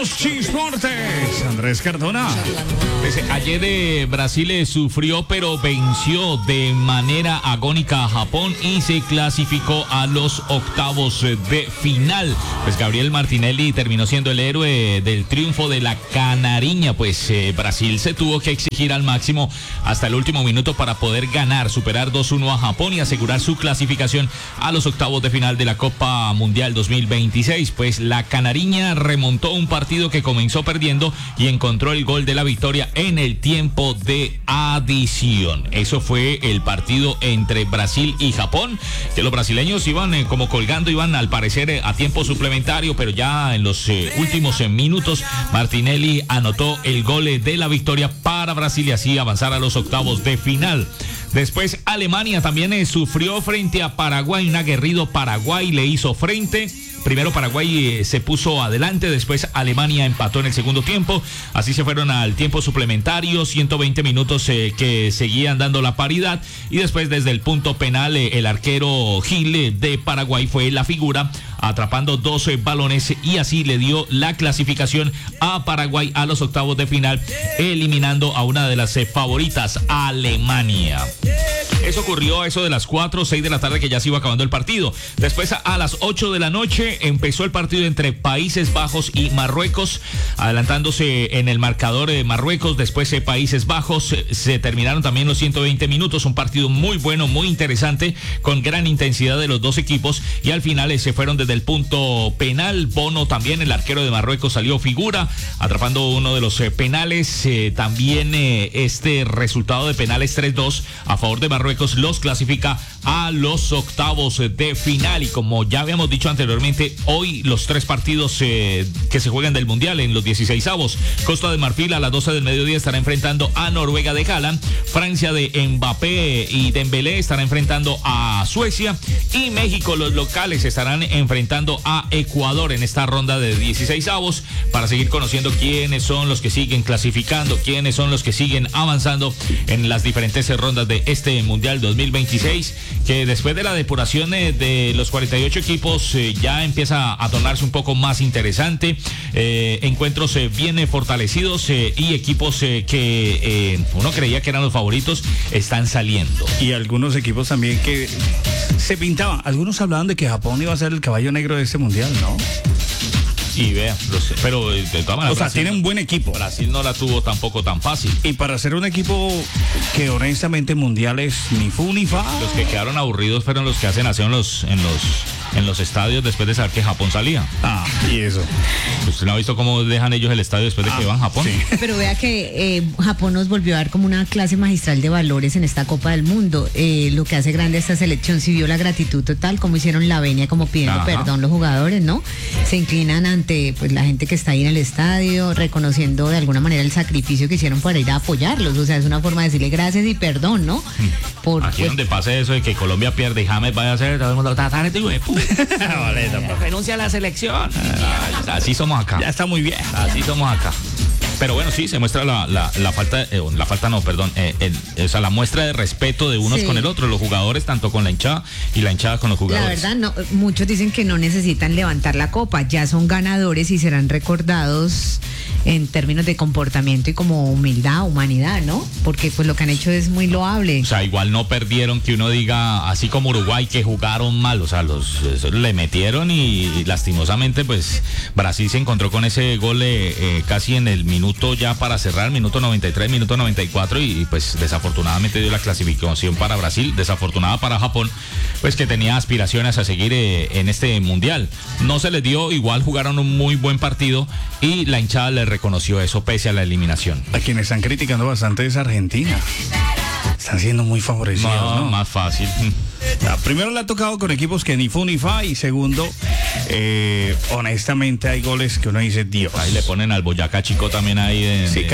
Los Chisportes. Andrés Cardona. Ayer Brasil sufrió pero venció de manera agónica a Japón y se clasificó a los octavos de final. Pues Gabriel Martinelli terminó siendo el héroe del triunfo de la Canariña. Pues Brasil se tuvo que exigir al máximo hasta el último minuto para poder ganar, superar 2-1 a Japón y asegurar su clasificación a los octavos de final de la Copa Mundial 2026. Pues la Canariña remontó un partido que comenzó perdiendo y encontró el gol de la victoria en el tiempo de adición. Eso fue el partido entre Brasil y Japón, que los brasileños iban como colgando, iban al parecer a tiempo suplementario, pero ya en los últimos minutos Martinelli anotó el gol de la victoria para Brasil y así avanzar a los octavos de final. Después Alemania también sufrió frente a Paraguay, un aguerrido Paraguay le hizo frente. Primero Paraguay se puso adelante, después Alemania empató en el segundo tiempo, así se fueron al tiempo suplementario, 120 minutos que seguían dando la paridad y después desde el punto penal el arquero Gil de Paraguay fue la figura, atrapando 12 balones y así le dio la clasificación a Paraguay a los octavos de final, eliminando a una de las favoritas, Alemania. Eso ocurrió a eso de las 4 o 6 de la tarde que ya se iba acabando el partido. Después a las 8 de la noche empezó el partido entre Países Bajos y Marruecos, adelantándose en el marcador de Marruecos, después Países Bajos, se terminaron también los 120 minutos, un partido muy bueno, muy interesante, con gran intensidad de los dos equipos y al final se fueron desde el punto penal. Bono también, el arquero de Marruecos, salió figura, atrapando uno de los penales, también este resultado de penales 3-2 a favor de Marruecos los clasifica a los octavos de final y como ya habíamos dicho anteriormente, hoy los 3 partidos que se juegan del Mundial en los 16avos. Costa de Marfil a las 12 del mediodía estará enfrentando a Noruega de Haaland, Francia de Mbappé y Dembélé estará enfrentando a Suecia y México, los locales, estarán enfrentando a Ecuador en esta ronda de 16avos para seguir conociendo quiénes son los que siguen clasificando, quiénes son los que siguen avanzando en las diferentes rondas de este Mundial 2026, que después de la depuración de los 48 equipos ya empieza a tornarse un poco más interesante, encuentros bien fortalecidos y equipos que uno creía que eran los favoritos están saliendo. Y algunos equipos también que se pintaban, algunos hablaban de que Japón iba a ser el caballo negro de este mundial, ¿no? Y vea, pero de todas maneras, o sea, tiene un buen equipo. Brasil no la tuvo tampoco tan fácil. Y para ser un equipo que honestamente mundiales ni fu ni fa. Los que quedaron aburridos fueron los que hacen aseo en los estadios después de saber que Japón salía. Ah, y eso. ¿Usted no ha visto cómo dejan ellos el estadio después de que van a Japón? Sí. Pero vea que Japón nos volvió a dar como una clase magistral de valores en esta Copa del Mundo. Lo que hace grande a esta selección, si vio la gratitud total, como hicieron la venia, como pidiendo perdón los jugadores, ¿no? Se inclinan ante pues la gente que está ahí en el estadio, reconociendo de alguna manera el sacrificio que hicieron para ir a apoyarlos. O sea, es una forma de decirle gracias y perdón, ¿no? Aquí donde pase eso de que Colombia pierde y James vaya a hacer todo el mundo renuncia a la selección. Así somos acá. Ya está muy bien. Así somos acá. Pero bueno, sí, se muestra la falta, o sea, la muestra de respeto de unos con el otro, los jugadores tanto con la hinchada y la hinchada con los jugadores. La verdad, no, muchos dicen que no necesitan levantar la copa, ya son ganadores y serán recordados en términos de comportamiento y como humildad, humanidad, ¿no? Porque pues lo que han hecho es muy loable. O sea, igual no perdieron que uno diga, así como Uruguay, que jugaron mal, o sea, le metieron y lastimosamente pues Brasil se encontró con ese gol casi en el minuto ya para cerrar, minuto 93, minuto 94 y pues desafortunadamente dio la clasificación para Brasil, desafortunada para Japón, pues que tenía aspiraciones a seguir en este mundial. No se les dio, igual jugaron un muy buen partido y la hinchada le reconoció eso pese a la eliminación. A quienes están criticando bastante es Argentina. Están siendo muy favorecidos, ¿no? Más fácil. Primero le ha tocado con equipos que ni fu ni fa y segundo, honestamente hay goles que uno dice, Dios. Ahí le ponen al Boyacá Chico también ahí de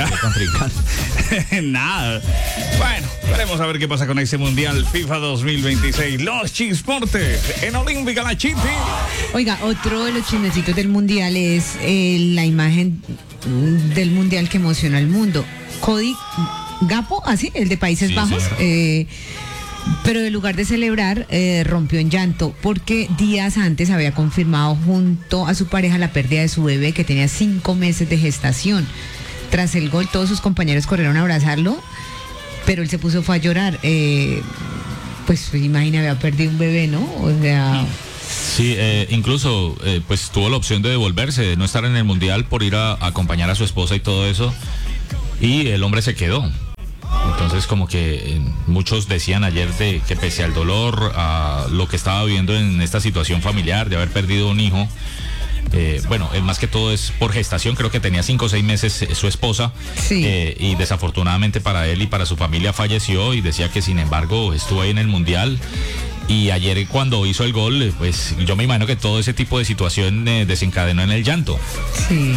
Nada. Bueno, veremos a ver qué pasa con este Mundial FIFA 2026. Los Chisportes en Olímpica La Chipi. Oiga, otro de los chismecitos del Mundial es la imagen del Mundial que emociona al mundo. Cody Gakpo, así, el de Países Bajos. Sí, Pero en lugar de celebrar, rompió en llanto porque días antes había confirmado junto a su pareja la pérdida de su bebé que tenía 5 meses de gestación. Tras el gol, todos sus compañeros corrieron a abrazarlo, pero él se fue a llorar. Pues imagina, había perdido un bebé, ¿no? O sea... Sí, incluso pues tuvo la opción de devolverse, de no estar en el Mundial por ir a acompañar a su esposa y todo eso, y el hombre se quedó. Entonces como que muchos decían ayer que pese al dolor, a lo que estaba viviendo en esta situación familiar de haber perdido un hijo, bueno, más que todo es por gestación, creo que tenía 5 o 6 meses su esposa, sí. Y desafortunadamente para él y para su familia falleció, y decía que sin embargo estuvo ahí en el Mundial. Y ayer cuando hizo el gol, pues yo me imagino que todo ese tipo de situación desencadenó en el llanto. Sí.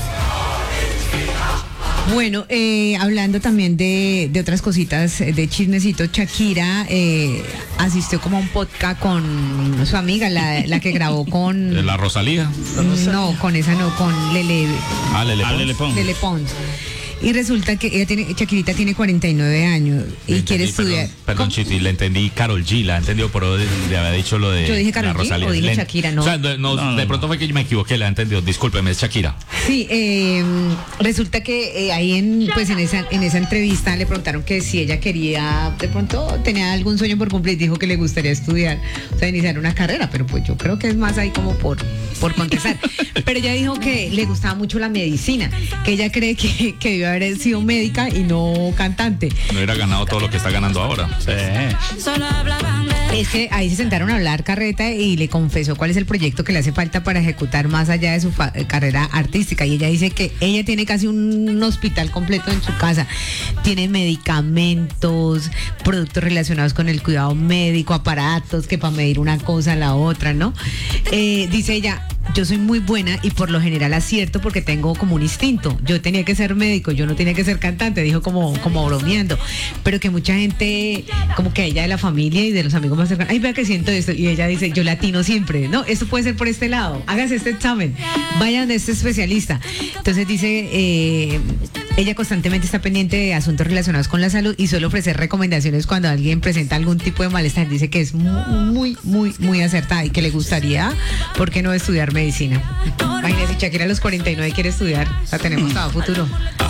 Bueno, hablando también de otras cositas, de chismecitos, Shakira asistió como a un podcast con su amiga, la que grabó con... ¿La Rosalía? No, con esa no, con Lele. Lele Pons. Lele Pons. Y resulta que Shakirita tiene 49 años y quiere estudiar. Perdón, Chiti, le entendí Karol G, la entendió, pero le había dicho lo de... Yo dije Karol G o dije Shakira, no. O sea, no, de pronto fue que yo me equivoqué, la entendió. Discúlpeme, es Shakira. Sí, resulta que ahí en esa entrevista le preguntaron que si ella quería, de pronto tenía algún sueño por cumplir, dijo que le gustaría estudiar, o sea, iniciar una carrera, pero pues yo creo que es más ahí como por contestar. Pero ella dijo que le gustaba mucho la medicina, que ella cree que debió haber sido médica y no cantante. No hubiera ganado todo lo que está ganando ahora. Sí. Es que ahí se sentaron a hablar carreta y le confesó cuál es el proyecto que le hace falta para ejecutar más allá de su carrera artística. Y ella dice que ella tiene casi un hospital completo en su casa. Tiene medicamentos, productos relacionados con el cuidado médico, aparatos que para medir una cosa a la otra, ¿no? Dice ella, yo soy muy buena y por lo general acierto porque tengo como un instinto. Yo tenía que ser médico, yo no tenía que ser cantante, dijo como bromeando. Pero que mucha gente, como que ella de la familia y de los amigos más cercanos, ay, vea que siento esto. Y ella dice, yo latino siempre, no, esto puede ser por este lado, hágase este examen, vayan de este especialista. Entonces dice, ella constantemente está pendiente de asuntos relacionados con la salud y suele ofrecer recomendaciones cuando alguien presenta algún tipo de malestar. Dice que es muy, muy, muy acertada y que le gustaría, ¿por qué no estudiar medicina? Imagínese, Shakira a los 49 quiere estudiar, o sea, tenemos todo futuro.